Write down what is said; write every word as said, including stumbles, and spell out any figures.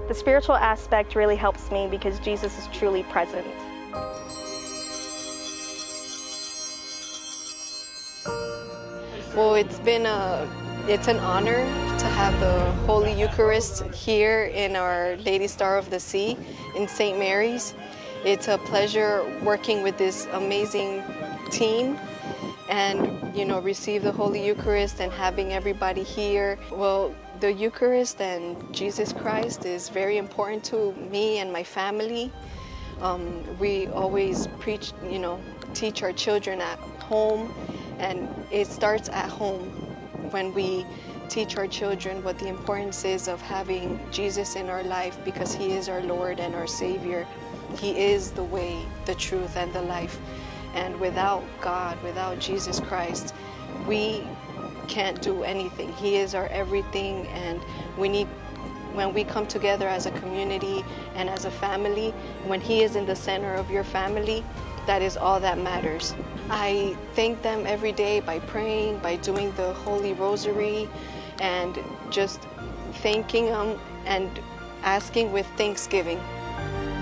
The spiritual aspect really helps me because Jesus is truly present. Well, it's been a, it's an honor to have the Holy Eucharist here in Our Lady Star of the Sea in Saint Mary's. It's a pleasure working with this amazing team and, you know, receive the Holy Eucharist and having everybody here. Well, the Eucharist and Jesus Christ is very important to me and my family. Um, we always preach, you know, teach our children at home, and it starts at home when we teach our children what the importance is of having Jesus in our life, because He is our Lord and our Savior. He is the way, the truth, and the life. And without God, without Jesus Christ, we can't do anything. He is our everything, and we need, when we come together as a community and as a family, when He is in the center of your family, that is all that matters. I thank them every day by praying, by doing the Holy Rosary, and just thanking them and asking with thanksgiving.